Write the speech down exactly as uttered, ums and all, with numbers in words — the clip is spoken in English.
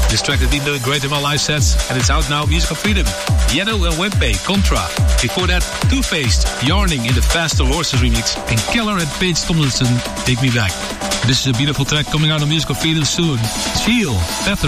This track has been doing great in my live sets, and it's out now, Musical Freedom. Yellow and Wempe, Contra. Before that, Two-Faced, Yarning in the Faster Horses remix, and Keller and Paige Tomlinson, Take Me Back. This is a beautiful track coming out on Musical Freedom soon. Seal, Feather.